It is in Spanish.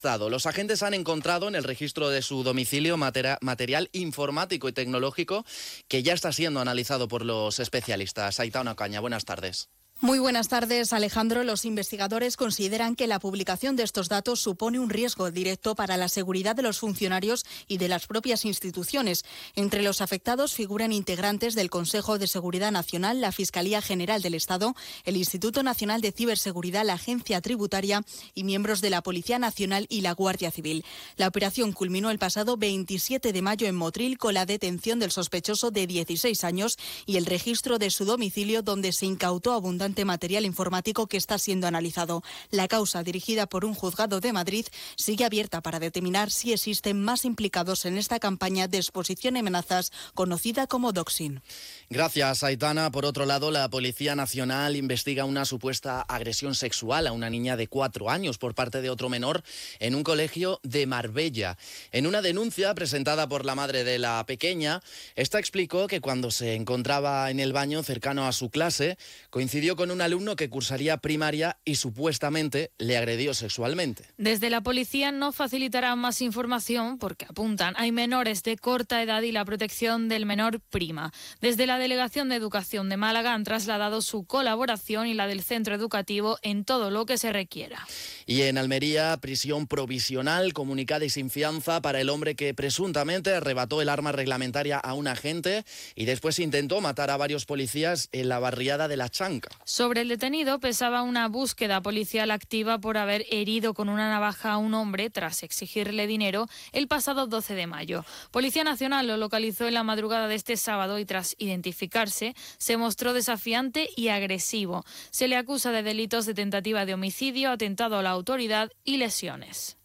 Los agentes han encontrado en el registro de su domicilio material informático y tecnológico que ya está siendo analizado por los especialistas. Aitana Ocaña, buenas tardes. Muy buenas tardes, Alejandro. Los investigadores consideran que la publicación de estos datos supone un riesgo directo para la seguridad de los funcionarios y de las propias instituciones. Entre los afectados figuran integrantes del Consejo de Seguridad Nacional, la Fiscalía General del Estado, el Instituto Nacional de Ciberseguridad, la Agencia Tributaria y miembros de la Policía Nacional y la Guardia Civil. La operación culminó el pasado 27 de mayo en Motril con la detención del sospechoso de 16 años y el registro de su domicilio, donde se incautó abundante material informático que está siendo analizado. La causa, dirigida por un juzgado de Madrid, sigue abierta para determinar si existen más implicados en esta campaña de exposición a amenazas conocida como doxing. Gracias, Aitana. Por otro lado, la Policía Nacional investiga una supuesta agresión sexual a una niña de 4 años por parte de otro menor en un colegio de Marbella. En una denuncia presentada por la madre de la pequeña, esta explicó que cuando se encontraba en el baño cercano a su clase, coincidió con un alumno que cursaría primaria y supuestamente le agredió sexualmente. Desde la policía no facilitarán más información porque apuntan hay menores de corta edad y la protección del menor prima. Desde la Delegación de Educación de Málaga han trasladado su colaboración y la del centro educativo en todo lo que se requiera. Y en Almería, prisión provisional, comunicada y sin fianza para el hombre que presuntamente arrebató el arma reglamentaria a un agente y después intentó matar a varios policías en la barriada de La Chanca. Sobre el detenido pesaba una búsqueda policial activa por haber herido con una navaja a un hombre tras exigirle dinero el pasado 12 de mayo. Policía Nacional lo localizó en la madrugada de este sábado y tras identificarse se mostró desafiante y agresivo. Se le acusa de delitos de tentativa de homicidio, atentado a la autoridad y lesiones.